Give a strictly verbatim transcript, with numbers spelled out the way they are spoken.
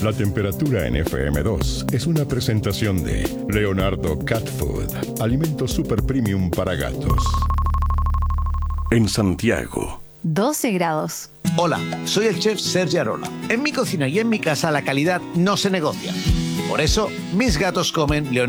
La temperatura en F M dos es una presentación de Leonardo Cat Food, alimento super premium para gatos. En Santiago, doce grados. Hola, soy el chef Sergi Arola. En mi cocina y en mi casa la calidad no se negocia. Por eso, mis gatos comen Leonardo